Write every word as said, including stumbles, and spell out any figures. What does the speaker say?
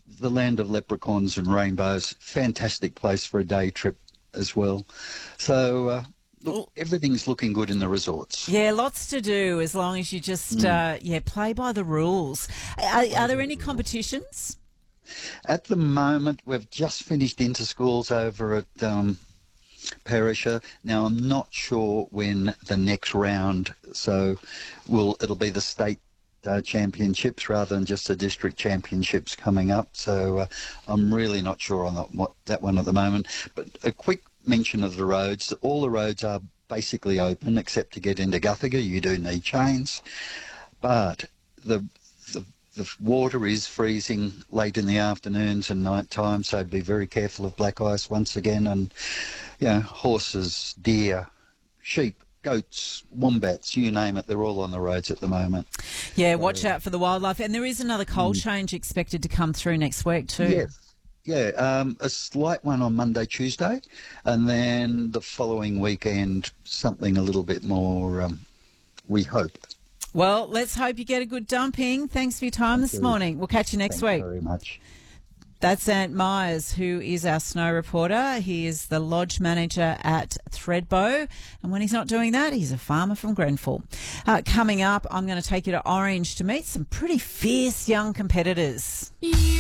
the land of leprechauns and rainbows. Fantastic place for a day trip as well. So, uh, look, everything's looking good in the resorts. Yeah, lots to do as long as you just, Mm. uh, yeah, play by the rules. Are, are there any competitions? At the moment, we've just finished inter-schools over at um, Perisher. Now, I'm not sure when the next round, so will it'll be the state uh, championships rather than just the district championships coming up. So uh, I'm really not sure on that, what, that one at the moment. But a quick mention of the roads. All the roads are basically open except to get into Guthaga. You do need chains. But the, the the water is freezing late in the afternoons and night time, so be very careful of black ice once again. And, you know, horses, deer, sheep, goats, wombats, you name it, they're all on the roads at the moment. Yeah, watch out for the wildlife. And there is another cold Mm. change expected to come through next week too. Yes. Yeah, um, a slight one on Monday, Tuesday, and then the following weekend, something a little bit more, um, we hope. Well, let's hope you get a good dumping. Thanks for your time this you. morning. We'll catch you next Thanks week. very much. That's Ant Myers, who is our snow reporter. He is the lodge manager at Thredbo. And when he's not doing that, he's a farmer from Grenfell. Uh, coming up, I'm going to take you to Orange to meet some pretty fierce young competitors.